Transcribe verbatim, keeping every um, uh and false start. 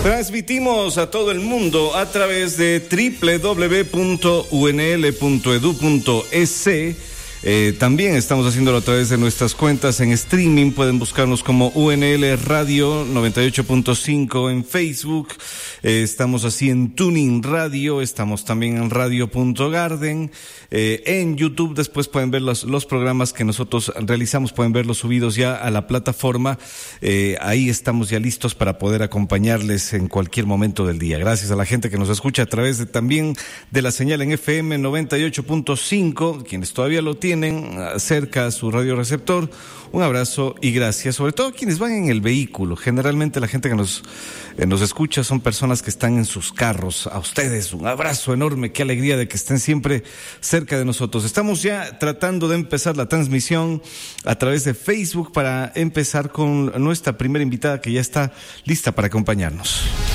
Transmitimos a todo el mundo a través de doble u doble u doble u punto u n l punto e d u punto e s. Eh, también estamos haciéndolo a través de nuestras cuentas en streaming. Pueden buscarnos como U N L Radio noventa y ocho punto cinco en Facebook. Eh, estamos así en Tuning Radio. Estamos también en radio punto garden. Eh, en YouTube después pueden ver los, los programas que nosotros realizamos. Pueden verlos subidos ya a la plataforma. Eh, ahí estamos ya listos para poder acompañarles en cualquier momento del día. Gracias a la gente que nos escucha a través de, también de la señal en F M noventa y ocho punto cinco. Quienes todavía lo tienen tienen cerca a su radioreceptor, un abrazo y gracias, sobre todo quienes van en el vehículo. Generalmente la gente que nos, eh, nos escucha son personas que están en sus carros. A ustedes un abrazo enorme, qué alegría de que estén siempre cerca de nosotros. Estamos ya tratando de empezar la transmisión a través de Facebook para empezar con nuestra primera invitada que ya está lista para acompañarnos.